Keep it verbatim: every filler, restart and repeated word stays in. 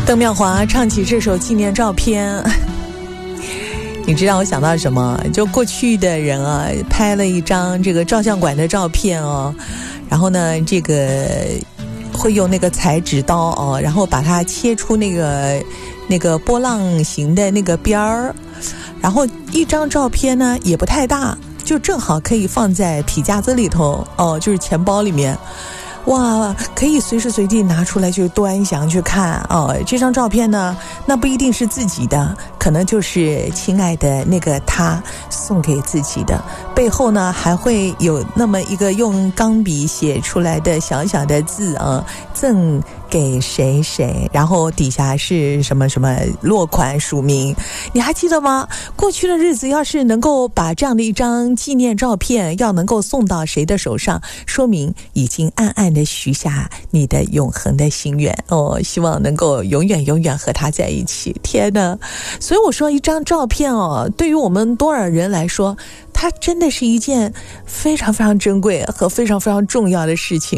邓妙华唱起这首纪念照片，你知道我想到什么？就过去的人啊，拍了一张这个照相馆的照片哦，然后呢，这个会用那个裁纸刀哦，然后把它切出那个那个波浪形的那个边儿，然后一张照片呢也不太大，就正好可以放在皮夹子里头哦，就是钱包里面。哇，可以随时随地拿出来去端详去看哦。这张照片呢，那不一定是自己的，可能就是亲爱的那个他送给自己的。背后呢，还会有那么一个用钢笔写出来的小小的字啊，赠给谁谁，然后底下是什么什么落款署名。你还记得吗？过去的日子要是能够把这样的一张纪念照片要能够送到谁的手上，说明已经暗暗的许下你的永恒的心愿哦，希望能够永远永远和他在一起。天哪！所以我说一张照片哦，对于我们多少人来说，它真的是一件非常非常珍贵和非常非常重要的事情。